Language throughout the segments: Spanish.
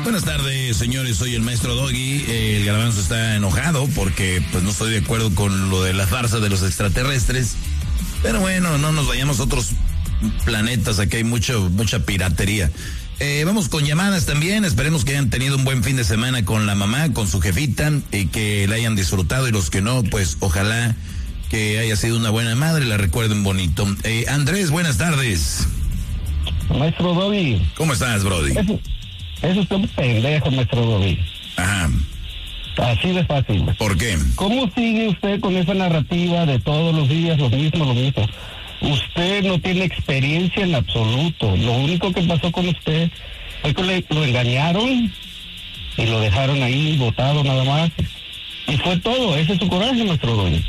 Buenas tardes, señores, soy el maestro Doggy. El Garbanzo está enojado porque pues no estoy de acuerdo con lo de la farsa de los extraterrestres. Pero bueno, no nos vayamos a otros planetas, aquí hay mucha piratería. Vamos con llamadas también, esperemos que hayan tenido un buen fin de semana con la mamá, con su jefita, y que la hayan disfrutado, y los que no, pues ojalá que haya sido una buena madre, la recuerden bonito. Andrés, buenas tardes. Maestro Doggy. ¿Cómo estás, Brody? Eso es un pendejo, maestro Doggy. Ajá. Así de fácil. ¿Por qué? ¿Cómo sigue usted con esa narrativa de todos los días lo mismo? Usted no tiene experiencia en absoluto. Lo único que pasó con usted fue que lo engañaron y lo dejaron ahí botado nada más. Y fue todo. Ese es su coraje, maestro Doggy.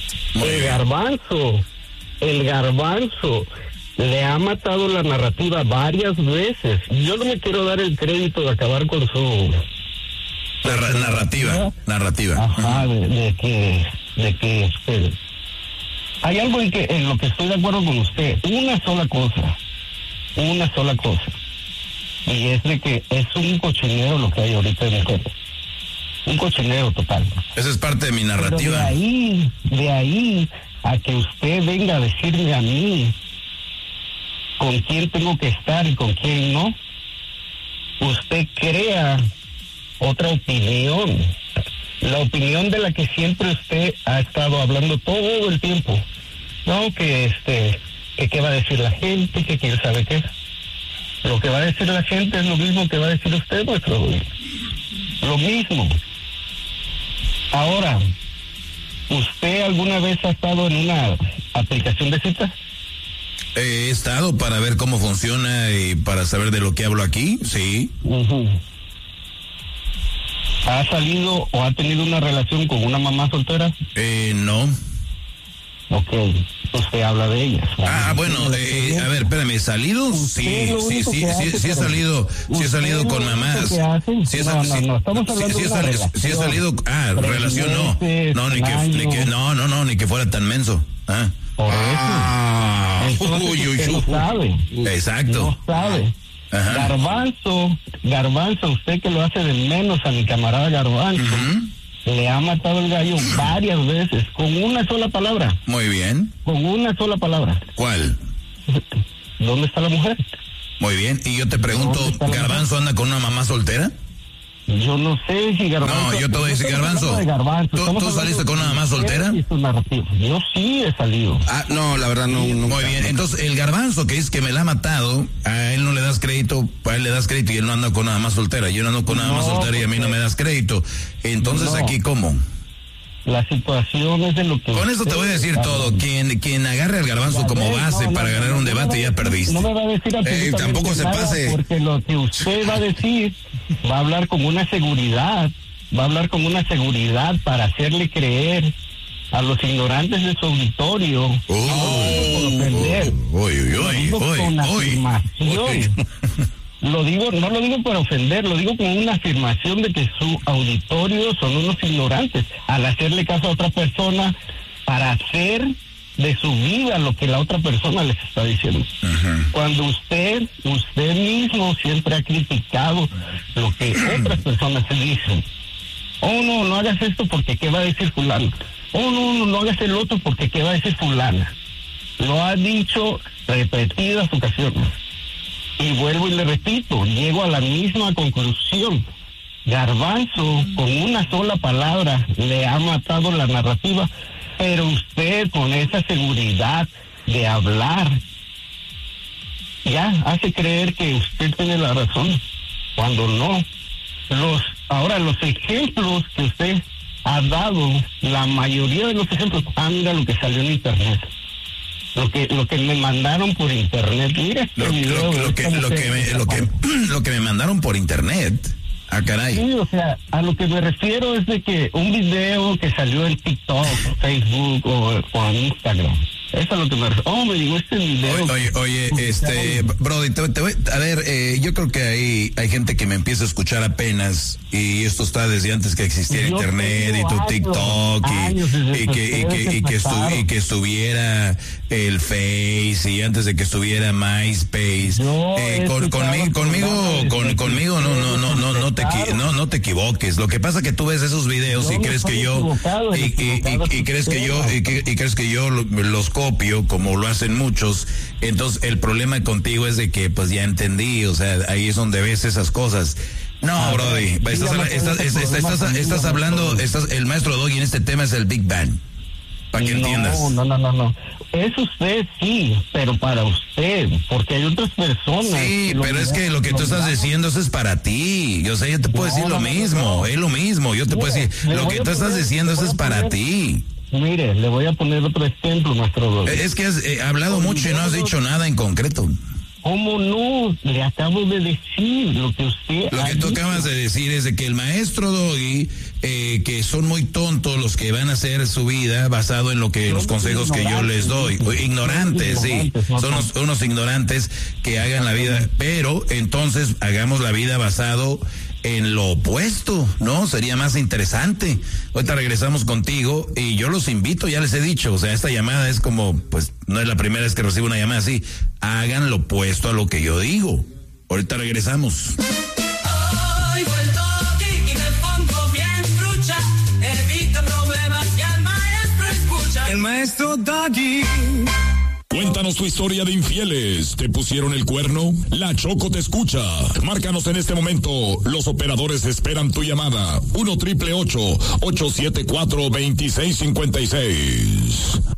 El garbanzo le ha matado la narrativa varias veces. Yo no me quiero dar el crédito de acabar con su narrativa. Ajá, de que hay algo en lo que estoy de acuerdo con usted. Una sola cosa. Y es de que es un cochinero lo que hay ahorita en el cuerpo. Un cochinero total. Esa es parte de mi narrativa. Pero de ahí a que usted venga a decirme a mí con quién tengo que estar y con quién no, usted crea otra opinión, la opinión de la que siempre usted ha estado hablando todo el tiempo. No, que qué va a decir la gente, que quién sabe qué. Lo que va a decir la gente es lo mismo que va a decir usted, maestro. Lo mismo. Ahora, ¿usted alguna vez ha estado en una aplicación de citas? He estado para ver cómo funciona y para saber de lo que hablo aquí, sí. ¿Ha salido o ha tenido una relación con una mamá soltera? No. Ok, usted habla de ellas. Bueno, a ver, espérame, ¿salido? Sí he salido con mamás. Sí he salido, relación no, ni que fuera tan menso. Por eso. Entonces, no sabe. Exacto. No sabe. Ajá. Garbanzo, usted que lo hace de menos a mi camarada Garbanzo, le ha matado el gallo varias veces, con una sola palabra. Muy bien. Con una sola palabra. ¿Cuál? ¿Dónde está la mujer? Muy bien, y yo te pregunto, ¿Garbanzo anda con una mamá soltera? Yo no sé si Garbanzo... No, yo te voy a decir, Garbanzo. ¿Tú saliste con una mamá soltera? Yo sí he salido. No, la verdad no. Muy bien, entonces el Garbanzo que es que me la ha matado, a él no le das crédito, a él le das crédito y él no anda con una mamá soltera. Yo no ando con una mamá soltera y a mí no me das crédito. Entonces aquí, ¿cómo? La situación es de lo que... Con eso te voy a decir todo. Quien agarre al Garbanzo como base para ganar un debate ya perdiste. No me va a decir absolutamente tampoco se nada, pase. porque lo que usted va a decir va a hablar con una seguridad. Va a hablar con una seguridad para hacerle creer a los ignorantes de su auditorio. No lo digo por ofender, lo digo con una afirmación de que su auditorio son unos ignorantes al hacerle caso a otra persona para hacer de su vida lo que la otra persona les está diciendo. Cuando usted mismo siempre ha criticado lo que otras personas se dicen. No hagas esto porque qué va a decir fulano. No hagas el otro porque qué va a decir fulana. Lo ha dicho repetidas ocasiones. Y vuelvo y le repito, llego a la misma conclusión. Garbanzo, con una sola palabra, le ha matado la narrativa, pero usted con esa seguridad de hablar, ya hace creer que usted tiene la razón, cuando no. Ahora los ejemplos que usted ha dado, la mayoría de los ejemplos, mira lo que salió en internet. Lo que me mandaron por internet, mira lo que me mandaron por internet. Caray. Sí, o sea, a lo que me refiero es de que un video que salió en TikTok, Facebook o en Instagram. Eso es lo que me refiero. Me llegó este video. Oye, Brody, te voy, a ver, yo creo que hay gente que me empieza a escuchar apenas, y esto está desde antes que existiera internet y tu TikTok y que estuviera el Face y antes de que estuviera MySpace. Conmigo no te equivoques. Lo que pasa es que tú ves esos videos y crees que yo crees que yo los copio como lo hacen muchos. Entonces el problema contigo es de que pues ya entendí, o sea, ahí es donde ves esas cosas. No, Brody, estás hablando, el maestro Doggy en este tema es el Big Bang. Para que entiendas. No. Es usted, sí, pero para usted, porque hay otras personas. Sí, pero es que lo que tú estás diciendo, eso es para ti. O sea, yo te puedo decir lo mismo, es lo mismo. Yo te puedo decir, lo que tú estás diciendo, eso es para ti. Mire, le voy a poner otro ejemplo, maestro Doggy. Es que has hablado mucho y no has dicho nada en concreto. ¿Cómo no? Le acabo de decir lo que usted... Lo que tú acabas de decir es de que el maestro Doggy, que son muy tontos los que van a hacer su vida basado en los consejos que yo les doy. Ignorantes, sí. Son unos ignorantes que hagan la vida, pero entonces hagamos la vida basado en lo opuesto, ¿no? Sería más interesante. Ahorita regresamos contigo y yo los invito, ya les he dicho, o sea, esta llamada es como, pues, no es la primera vez que recibo una llamada así. Hagan lo opuesto a lo que yo digo. Ahorita regresamos. Oigo el Doggy y me pongo bien trucha. Evita problemas y al maestro escucha. El maestro Doggy. Cuéntanos tu historia de infieles. ¿Te pusieron el cuerno? La Choco te escucha. Márcanos en este momento. Los operadores esperan tu llamada. 1-888-874-2656.